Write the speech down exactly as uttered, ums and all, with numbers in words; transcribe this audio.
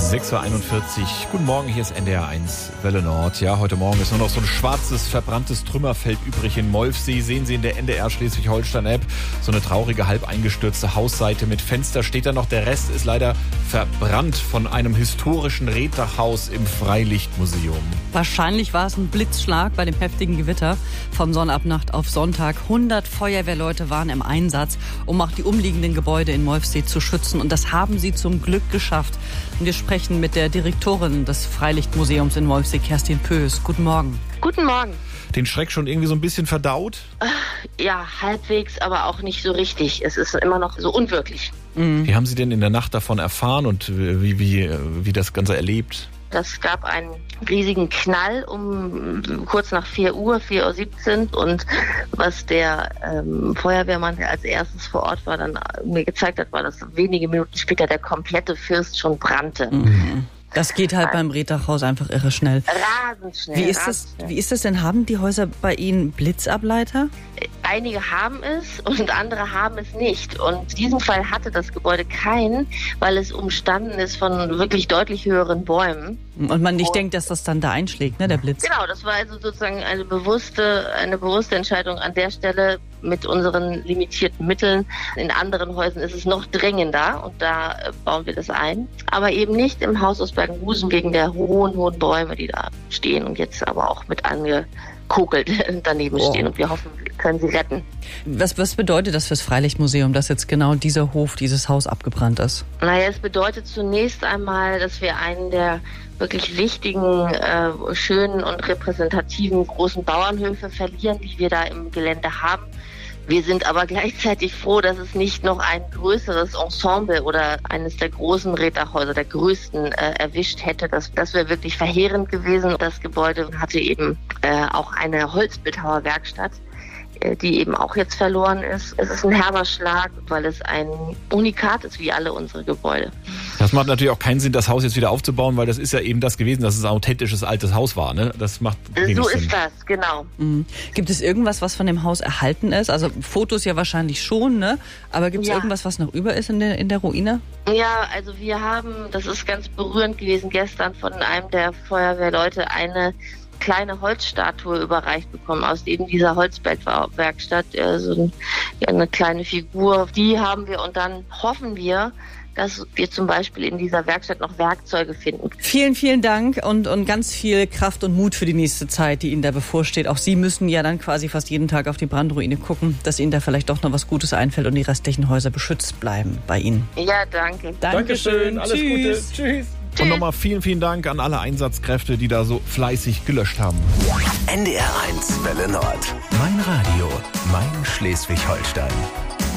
sechs Uhr einundvierzig. Guten Morgen, hier ist N D R eins Welle Nord. Ja, heute Morgen ist nur noch so ein schwarzes, verbranntes Trümmerfeld übrig in Molfsee. Sehen Sie in der N D R Schleswig-Holstein-App so eine traurige, halb eingestürzte Hausseite mit Fenster steht da noch. Der Rest ist leider verbrannt von einem historischen Reetdachhaus im Freilichtmuseum. Wahrscheinlich war es ein Blitzschlag bei dem heftigen Gewitter von Sonnabend auf Sonntag. hundert Feuerwehrleute waren im Einsatz, um auch die umliegenden Gebäude in Molfsee zu schützen. Und das haben sie zum Glück geschafft. Und wir sprechen mit der Direktorin des Freilichtmuseums in Molfsee, Kerstin Pös. Guten Morgen. Guten Morgen. Den Schreck schon irgendwie so ein bisschen verdaut? Ja, halbwegs, aber auch nicht so richtig. Es ist immer noch so unwirklich. Mhm. Wie haben Sie denn in der Nacht davon erfahren und wie, wie, wie das Ganze erlebt? Das gab einen riesigen Knall um kurz nach vier Uhr, vier Uhr siebzehn. Und was der ähm, Feuerwehrmann, der als erstes vor Ort war, dann mir gezeigt hat, war, dass wenige Minuten später der komplette First schon brannte. Mhm. Das geht halt beim Reetdachhaus einfach irre schnell. Rasend schnell. Wie ist das, wie ist das denn? Haben die Häuser bei Ihnen Blitzableiter? Einige haben es und andere haben es nicht. Und in diesem Fall hatte das Gebäude keinen, weil es umstanden ist von wirklich deutlich höheren Bäumen. Und man nicht und denkt, dass das dann da einschlägt, ne, der Blitz? Genau, das war also sozusagen eine bewusste, eine bewusste Entscheidung an der Stelle mit unseren limitierten Mitteln. In anderen Häusern ist es noch dringender und da bauen wir das ein. Aber eben nicht im Haus aus Bergenhusen wegen der hohen, hohen Bäume, die da stehen und jetzt aber auch mit angekokelt daneben oh. stehen. Und wir hoffen, wir können sie retten. Was, was bedeutet das fürs Freilichtmuseum, dass jetzt genau dieser Hof, dieses Haus abgebrannt ist? Naja, es bedeutet zunächst einmal, dass wir einen der wirklich wichtigen, äh, schönen und repräsentativen großen Bauernhöfe verlieren, die wir da im Gelände haben. Wir sind aber gleichzeitig froh, dass es nicht noch ein größeres Ensemble oder eines der großen Reetdachhäuser, der größten, äh, erwischt hätte. Das, das wäre wirklich verheerend gewesen. Das Gebäude hatte eben äh, auch eine Holzbildhauerwerkstatt, äh, die eben auch jetzt verloren ist. Es ist ein herber Schlag, weil es ein Unikat ist, wie alle unsere Gebäude. Das macht natürlich auch keinen Sinn, das Haus jetzt wieder aufzubauen, weil das ist ja eben das gewesen, dass es ein authentisches altes Haus war. Ne? Das macht wenig So Sinn. ist das, genau. Mhm. Gibt es irgendwas, was von dem Haus erhalten ist? Also Fotos ja wahrscheinlich schon, ne? Aber gibt es ja irgendwas, was noch über ist in der, in der Ruine? Ja, also wir haben, das ist ganz berührend gewesen, gestern von einem der Feuerwehrleute eine kleine Holzstatue überreicht bekommen aus eben dieser Holzbergwerkstatt, so eine kleine Figur. Die haben wir und dann hoffen wir, dass wir zum Beispiel in dieser Werkstatt noch Werkzeuge finden. Vielen, vielen Dank und, und ganz viel Kraft und Mut für die nächste Zeit, die Ihnen da bevorsteht. Auch Sie müssen ja dann quasi fast jeden Tag auf die Brandruine gucken, dass Ihnen da vielleicht doch noch was Gutes einfällt und die restlichen Häuser beschützt bleiben bei Ihnen. Ja, danke. Dankeschön, alles Tschüss. Gute. Tschüss. Tschüss. Und nochmal vielen, vielen Dank an alle Einsatzkräfte, die da so fleißig gelöscht haben. N D R eins Welle Nord. Mein Radio, mein Schleswig-Holstein.